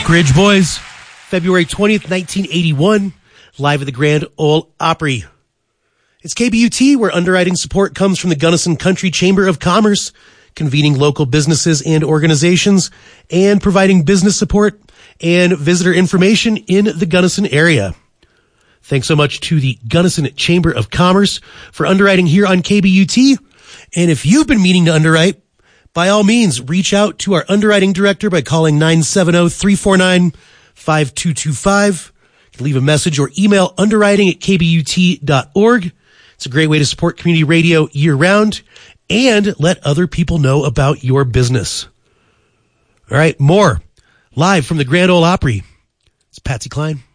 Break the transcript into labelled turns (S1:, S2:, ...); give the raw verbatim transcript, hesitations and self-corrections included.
S1: Bridge Boys, February twentieth, nineteen eighty-one, live at the Grand Ole Opry. It's K B U T, where underwriting support comes from the Gunnison Country Chamber of Commerce, convening local businesses and organizations, and providing business support and visitor information in the Gunnison area. Thanks so much to the Gunnison Chamber of Commerce for underwriting here on K B U T. And if you've been meaning to underwrite, by all means, reach out to our underwriting director by calling nine seven zero, three four nine, five two two five. You can leave a message or email underwriting at k b u t dot org. It's a great way to support community radio year-round and let other people know about your business. All right, more live from the Grand Ole Opry. It's Patsy Cline.